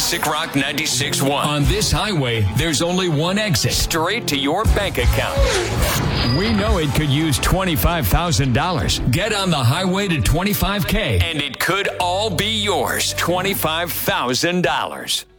Classic Rock 96.1. On this highway, there's only one exit. Straight to your bank account. We know it could use $25,000. Get on the highway to $25K. And it could all be yours. $25,000.